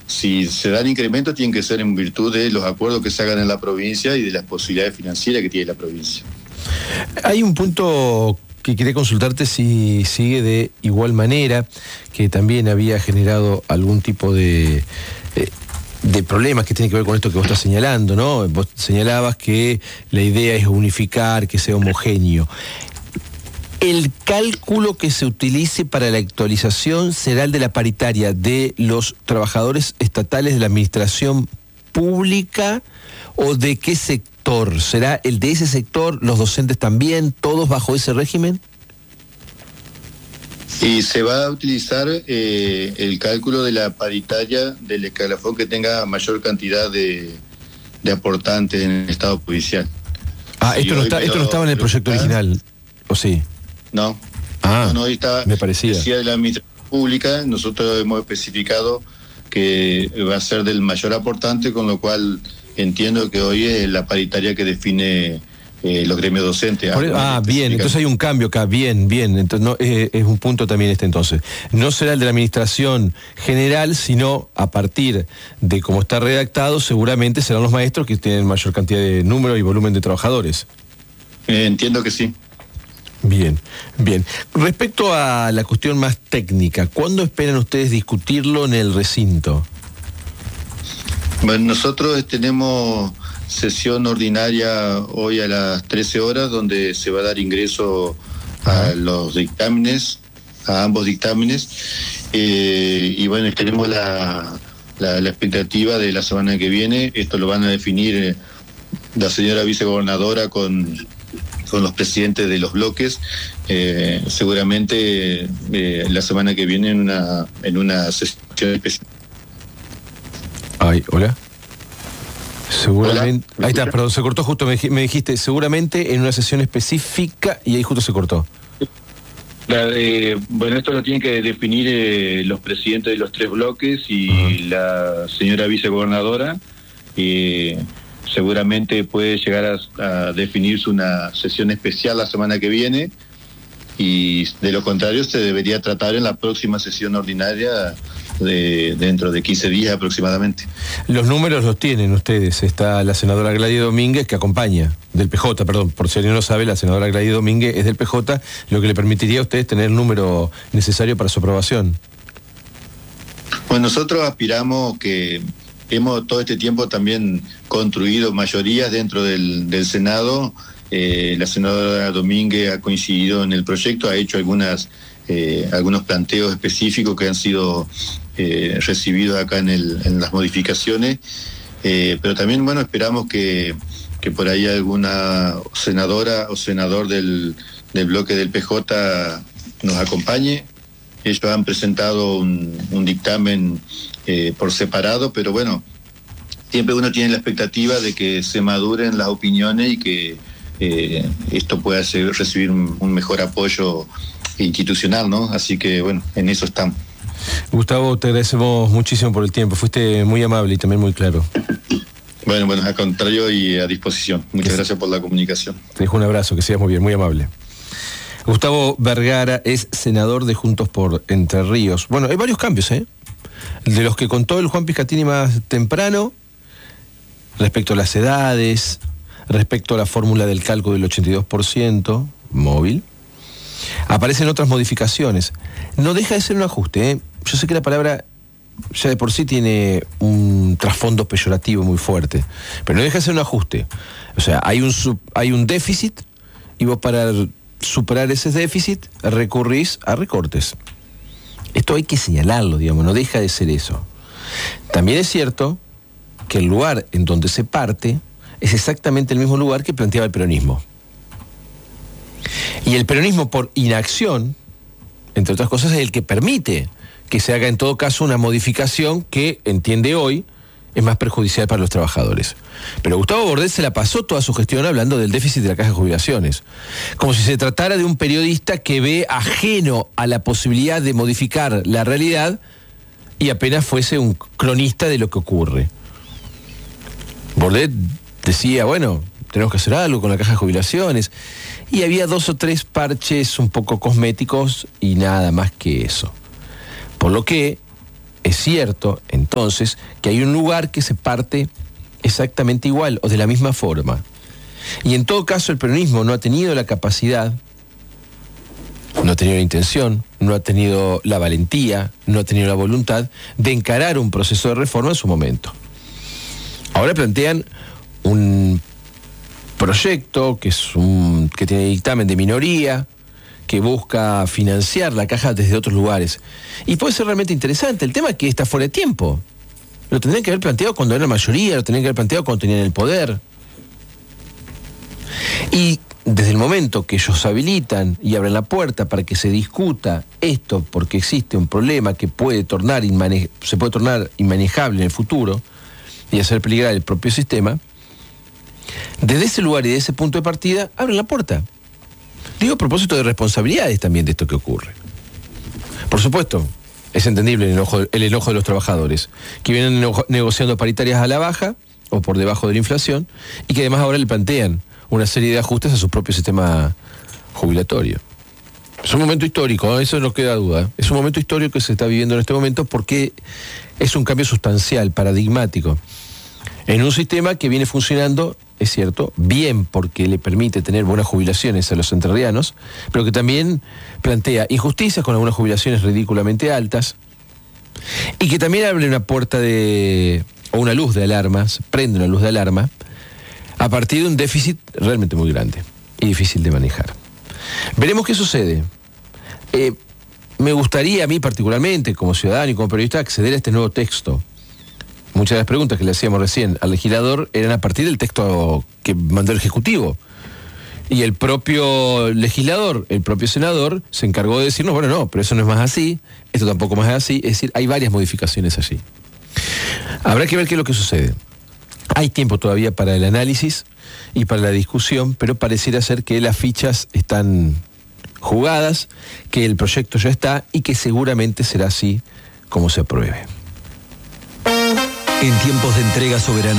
si se dan incrementos, tienen que ser en virtud de los acuerdos que se hagan en la provincia y de las posibilidades financieras que tiene la provincia. Hay un punto que quería consultarte si sigue de igual manera, que también había generado algún tipo de problemas que tienen que ver con esto que vos estás señalando, ¿no? Vos señalabas que la idea es unificar, que sea homogéneo. ¿El cálculo que se utilice para la actualización será el de la paritaria de los trabajadores estatales de la administración pública o de qué sector? ¿Será el de ese sector, los docentes también, todos bajo ese régimen? Y se va a utilizar el cálculo de la paritaria del escalafón que tenga mayor cantidad de aportantes en el Estado judicial. Esto no estaba en el proyecto original, ¿o sí? No. No, está, me parecía. Decía de la administración pública, nosotros hemos especificado que va a ser del mayor aportante, con lo cual entiendo que hoy es la paritaria que define los gremios docentes. Bien, entonces hay un cambio acá, bien, entonces no, es un punto también entonces. No será el de la administración general, sino a partir de cómo está redactado, seguramente serán los maestros que tienen mayor cantidad de número y volumen de trabajadores. Entiendo que sí. Bien. Respecto a la cuestión más técnica, ¿cuándo esperan ustedes discutirlo en el recinto? Bueno, nosotros tenemos sesión ordinaria hoy a las 13 horas, donde se va a dar ingreso a los dictámenes, a ambos dictámenes, y bueno, tenemos la expectativa de la semana que viene. Esto lo van a definir la señora vicegobernadora con los presidentes de los bloques, seguramente la semana que viene en una sesión especial. Hola. Seguramente. Hola, ahí está, perdón, se cortó justo, me dijiste, seguramente en una sesión específica, y ahí justo se cortó. Bueno, esto lo tienen que definir los presidentes de los 3 bloques y la señora vicegobernadora. Seguramente puede llegar a definirse una sesión especial la semana que viene, y de lo contrario se debería tratar en la próxima sesión ordinaria dentro de 15 días aproximadamente. Los números los tienen ustedes. Está la senadora Gladys Domínguez, que acompaña, del PJ, perdón, por si alguien no lo sabe, la senadora Gladys Domínguez es del PJ, lo que le permitiría a ustedes tener el número necesario para su aprobación. Pues nosotros aspiramos que hemos todo este tiempo también construido mayorías dentro del Senado. La senadora Domínguez ha coincidido en el proyecto, ha hecho algunos planteos específicos que han sido recibidos acá en las modificaciones, pero también, bueno, esperamos que por ahí alguna senadora o senador del bloque del PJ nos acompañe. Ellos han presentado un dictamen por separado, pero bueno, siempre uno tiene la expectativa de que se maduren las opiniones y que esto pueda recibir un mejor apoyo institucional, ¿no? Así que bueno, en eso estamos. Gustavo, te agradecemos muchísimo por el tiempo, fuiste muy amable y también muy claro. Bueno, al contrario y a disposición. Muchas gracias por la comunicación. Te dejo un abrazo, que seas muy bien, muy amable. Gustavo Vergara es senador de Juntos por Entre Ríos. Bueno, hay varios cambios, de los que contó el Juan Piscatini más temprano, respecto a las edades, respecto a la fórmula del cálculo del 82% móvil. Aparecen otras modificaciones. No deja de ser un ajuste, Yo sé que la palabra ya de por sí tiene un trasfondo peyorativo muy fuerte, pero no deja de ser un ajuste. O sea, hay un déficit y vos para superar ese déficit recurrís a recortes. Esto hay que señalarlo, digamos, no deja de ser eso. También es cierto que el lugar en donde se parte es exactamente el mismo lugar que planteaba el peronismo. Y el peronismo, por inacción, entre otras cosas, es el que permite que se haga en todo caso una modificación que, entiende hoy, es más perjudicial para los trabajadores. Pero Gustavo Bordet se la pasó toda su gestión hablando del déficit de la Caja de Jubilaciones, como si se tratara de un periodista que ve ajeno a la posibilidad de modificar la realidad y apenas fuese un cronista de lo que ocurre. Bordet decía, bueno, tenemos que hacer algo con la Caja de Jubilaciones, y había 2 o 3 parches un poco cosméticos y nada más que eso. Por lo que Es cierto, entonces, que hay un lugar que se parte exactamente igual o de la misma forma. Y en todo caso el peronismo no ha tenido la capacidad, no ha tenido la intención, no ha tenido la valentía, no ha tenido la voluntad de encarar un proceso de reforma en su momento. Ahora plantean un proyecto que tiene dictamen de minoría, que busca financiar la caja desde otros lugares. Y puede ser realmente interesante. El tema es que está fuera de tiempo. Lo tendrían que haber planteado cuando era mayoría, lo tendrían que haber planteado cuando tenían el poder. Y desde el momento que ellos habilitan y abren la puerta para que se discuta esto, porque existe un problema que se puede tornar inmanejable en el futuro y hacer peligrar el propio sistema, desde ese lugar y de ese punto de partida, abren la puerta. Digo a propósito de responsabilidades también de esto que ocurre. Por supuesto, es entendible el enojo de los trabajadores, que vienen negociando paritarias a la baja o por debajo de la inflación, y que además ahora le plantean una serie de ajustes a su propio sistema jubilatorio. Es un momento histórico, eso no queda duda. Es un momento histórico que se está viviendo en este momento porque es un cambio sustancial, paradigmático, en un sistema que viene funcionando, es cierto, bien porque le permite tener buenas jubilaciones a los entrerrianos, pero que también plantea injusticias con algunas jubilaciones ridículamente altas, y que también abre una puerta o una luz de alarmas, prende una luz de alarma, a partir de un déficit realmente muy grande y difícil de manejar. Veremos qué sucede. Me gustaría a mí particularmente, como ciudadano y como periodista, acceder a este nuevo texto. Muchas de las preguntas que le hacíamos recién al legislador eran a partir del texto que mandó el Ejecutivo. Y el propio legislador, el propio senador, se encargó de decirnos, bueno, no, pero eso no es más así, esto tampoco más es así. Es decir, hay varias modificaciones allí. Habrá que ver qué es lo que sucede. Hay tiempo todavía para el análisis y para la discusión, pero pareciera ser que las fichas están jugadas, que el proyecto ya está y que seguramente será así como se apruebe. En tiempos de entrega soberana